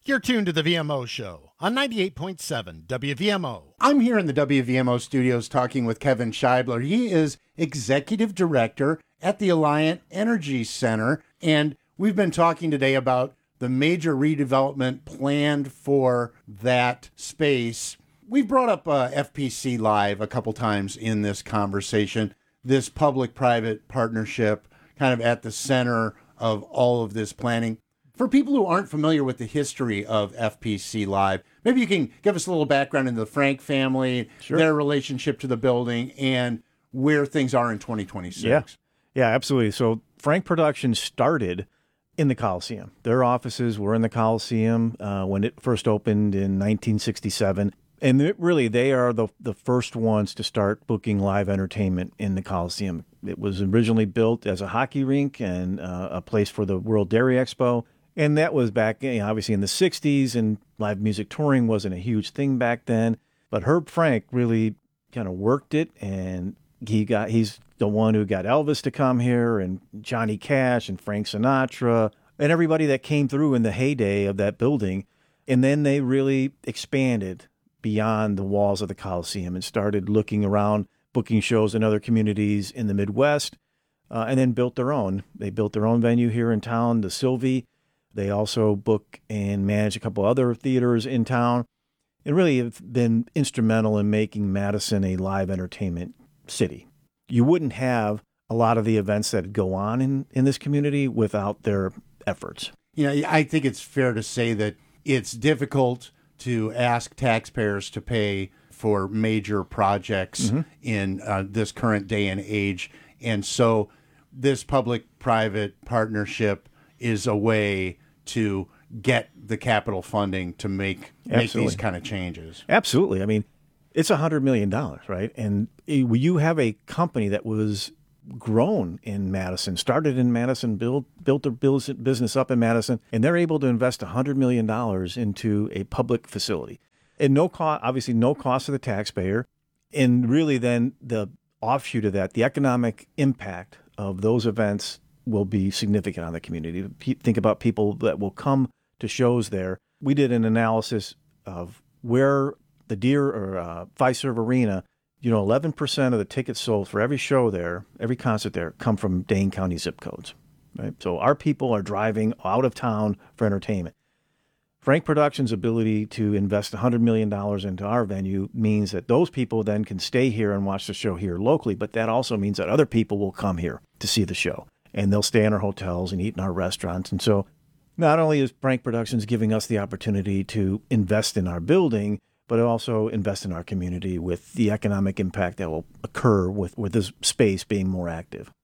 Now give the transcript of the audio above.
You're tuned to the VMO Show on 98.7 WVMO. I'm here in the WVMO studios talking with Kevin Scheibler. He is Executive Director at the Alliant Energy Center, and we've been talking today about the major redevelopment planned for that space. We've brought up FPC Live a couple times in this conversation, this public-private partnership kind of at the center of all of this planning. For people who aren't familiar with the history of FPC Live, maybe you can give us a little background into the Frank family, Sure. Their relationship to the building, and where things are in 2026. Yeah, absolutely. So Frank Productions started in the Coliseum. Their offices were in the Coliseum when it first opened in 1967. And they are the first ones to start booking live entertainment in the Coliseum. It was originally built as a hockey rink and a place for the World Dairy Expo. And that was back, obviously in the 60s, and live music touring wasn't a huge thing back then. But Herb Frank really kind of worked it, and he's the one who got Elvis to come here, and Johnny Cash, and Frank Sinatra, and everybody that came through in the heyday of that building. And then they really expanded beyond the walls of the Coliseum and started looking around, booking shows in other communities in the Midwest, and then built their own. They built their own venue here in town, the Sylvie. They also book and manage a couple other theaters in town, and really have been instrumental in making Madison a live entertainment city. You wouldn't have a lot of the events that go on in this community without their efforts. I think it's fair to say that it's difficult to ask taxpayers to pay for major projects in this current day and age. And so this public-private partnership is a way to get the capital funding to make these kind of changes. Absolutely. I mean, it's $100 million, right? And you have a company that was grown in Madison, started in Madison, built their business up in Madison, and they're able to invest $100 million into a public facility. And obviously no cost to the taxpayer. And really then the offshoot of that, the economic impact of those events will be significant on the community. Think about people that will come to shows there. We did an analysis of where the Deere or Fiserv Arena, 11% of the tickets sold for every show there, every concert there, come from Dane County zip codes. Right? So our people are driving out of town for entertainment. Frank Productions' ability to invest $100 million into our venue means that those people then can stay here and watch the show here locally, but that also means that other people will come here to see the show. And they'll stay in our hotels and eat in our restaurants. And so not only is Frank Productions giving us the opportunity to invest in our building, but also invest in our community with the economic impact that will occur with this space being more active.